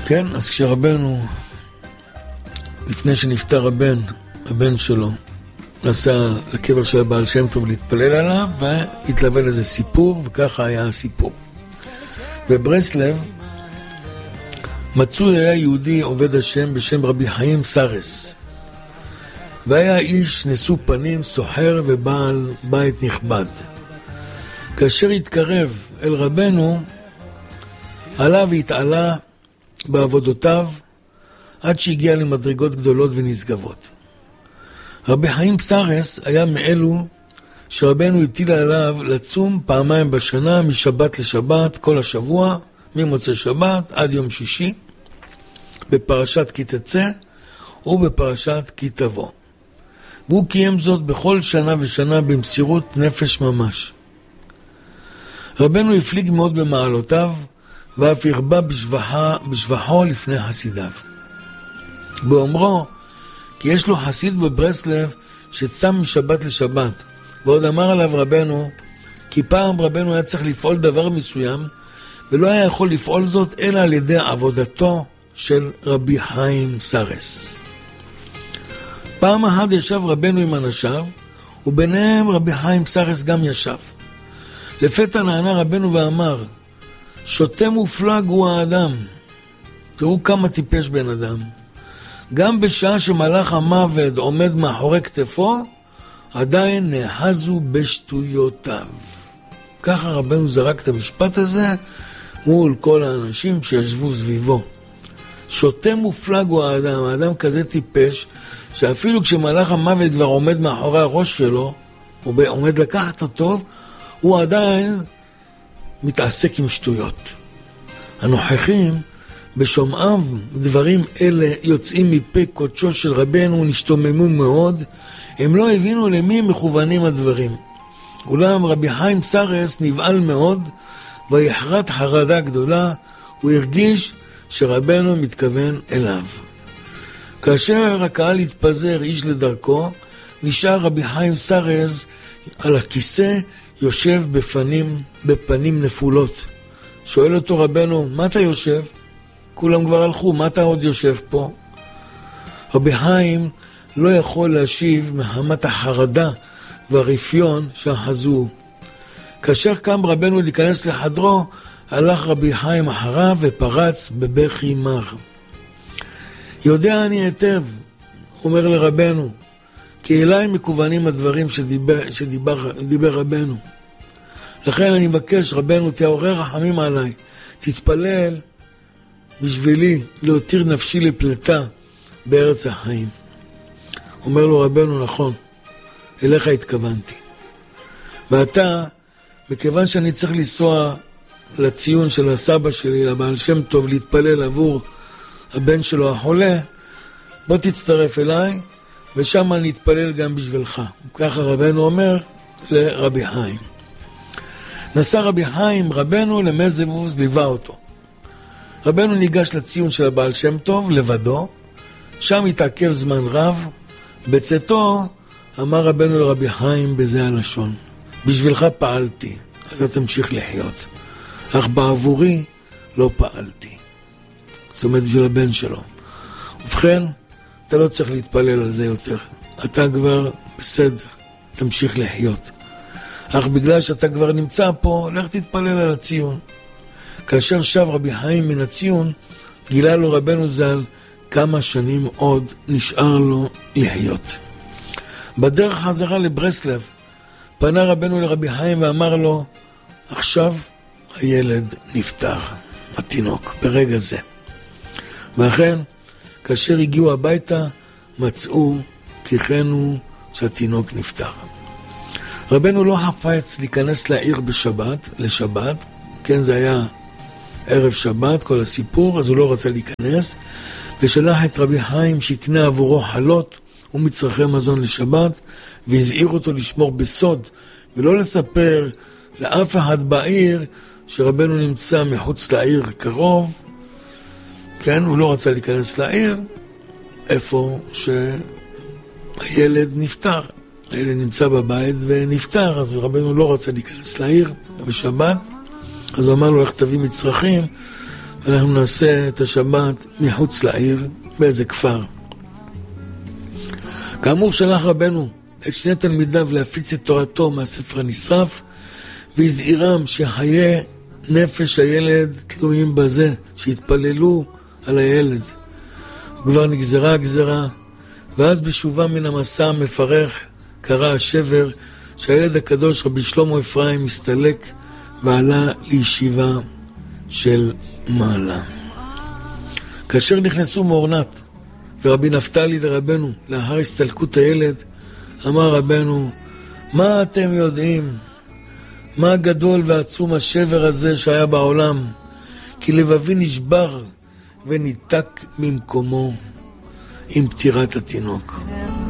כן, אז כשרבנו, לפני שנפטר הבן שלו, נסע לקבר של הבעל שם טוב להתפלל עליו, והתלווה לזה סיפור, וככה היה הסיפור. בברסלב מצוי היה יהודי עובד השם בשם רבי חיים סרס, והיה איש נשוא פנים, סוחר ובעל בית נכבד. כאשר התקרב אל רבנו, עלה והתעלה בעבודותיו עד שהגיע למדרגות גדולות ונשגבות. רבי חיים סרס היה מאלו שרבנו הטיל עליו לצום פעמיים בשנה, משבת לשבת, כל השבוע, ממוצא שבת עד יום שישי, בפרשת כי תצא ובפרשת כי תבוא. והוא קיים זאת בכל שנה ושנה במסירות נפש ממש. רבנו הפליג מאוד במעלותיו, ואף הרבה בשבחו לפני חסידיו. באומרו, כי יש לו חסיד בברסלב שצם משבת לשבת, ועוד אמר עליו רבנו, כי פעם רבנו היה צריך לפעול דבר מסוים, ולא היה יכול לפעול זאת אלא על ידי עבודתו של רבי חיים סרס. פעם אחת ישב רבנו עם אנשיו, וביניהם רבי חיים סרס גם ישב. לפתע נענה רבנו ואמר, שוטה מופלג הוא האדם. תראו כמה טיפש בן אדם. גם בשעה שמלאך המוות עומד מאחורי כתפו, עדיין נאחזו בשטויותיו. ככה רבנו זרק את המשפט הזה מול כל האנשים שישבו סביבו. שוטה מופלג הוא האדם. האדם כזה טיפש, שאפילו כשמלאך המוות כבר עומד מאחורי הראש שלו, הוא עומד לקחת אותו, הוא עדיין מתעסק עם שטויות. הנוכחים בשומעם דברים אלה יוצאים מפה קודשו של רבנו נשתוממו מאוד, הם לא הבינו למי מכוונים הדברים. אולם רבי חיים סרס נבעל מאוד ויחרת חרדה גדולה, הוא הרגיש שרבנו מתכוון אליו. כאשר הקהל התפזר איש לדרכו, נשאר רבי חיים סרס על הכיסא יושב בפנים נפולות. שואל אותו רבנו, מה אתה יושב? כולם כבר הלכו, מה אתה עוד יושב פה? רבי חיים לא יכול להשיב מחמת החרדה והרפיון שאחזו. כאשר קם רבנו להיכנס לחדרו, הלך רבי חיים אחריו ופרץ בבכי מר. יודע אני היטב, אומר לרבנו, כי אליי מקוונים הדברים שדיבר רבנו. לכן אני מבקש, רבנו, תעורר רחמים עליי, תתפלל בשבילי להותיר נפשי לפלטה בארץ החיים. אומר לו רבנו, נכון, אליך התכוונתי. ואתה, מכיוון שאני צריך לנסוע לציון של הסבא שלי, לבעל שם טוב, להתפלל עבור הבן שלו החולה, בוא תצטרף אליי, ושם אני אתפלל גם בשבילך. ככה רבנו אומר לרבי חיים. נסע רבי חיים רבנו למזבוז, ליווה אותו. רבנו ניגש לציון של הבעל שם טוב לבדו, שם התעכב זמן רב. בצאתו אמר רבנו לרבי חיים בזה הלשון, בשבילך פעלתי, אתה תמשיך לחיות, אך בעבורי לא פעלתי. זאת אומרת בשביל הבן שלו. ובכן, אתה לא צריך להתפלל על זה יותר, אתה כבר בסדר, תמשיך לחיות. אך בגלל שאתה כבר נמצא פה, לך תתפלל על הציון. כאשר שב רבי חיים מן הציון, גילה לו רבנו ז"ל כמה שנים עוד נשאר לו לחיות. בדרך חזרה לברסלב, פנה רבנו לרבי חיים ואמר לו, עכשיו הילד נפטר, התינוק, ברגע זה. ואכן, כאשר הגיעו הביתה, מצאו כיכנו שהתינוק נפטר. רבנו לא חפץ להיכנס לעיר לשבת, כן, זה היה ערב שבת, כל הסיפור, אז הוא לא רצה להיכנס, ושלח את רבי חיים שיקנה עבורו חלות ומצרכי מזון לשבת, והזהיר אותו לשמור בסוד, ולא לספר לאף אחד בעיר שרבנו נמצא מחוץ לעיר קרוב, כן, הוא לא רצה להיכנס לעיר, איפה שהילד נפטר. הילד נמצא בבית ונפטר, אז רבנו לא רצה להיכנס לעיר בשבת, אז הוא אמר לו, לך תביא מצרכים, אנחנו נעשה את השבת מחוץ לעיר, באיזה כפר. כאמור שלח רבנו את שני תלמידיו להפיץ את תורתו מהספר הנשרף, והזהירם שחיי נפש הילד תלויים בזה, שהתפללו על הילד. וכבר נגזרה הגזרה, ואז בשובה מן המסע המפרך קרה השבר, שהילד הקדוש רבי שלמה אפרים הסתלק ועלה לישיבה של מעלה. כאשר נכנסו מאורנת ורבי נפתלי לרבנו לאחר הסתלקות הילד, אמר רבנו, מה אתם יודעים? מה גדול ועצום השבר הזה שהיה בעולם? כי לבבי נשבר וניתק ממקומו עם פטירת התינוק.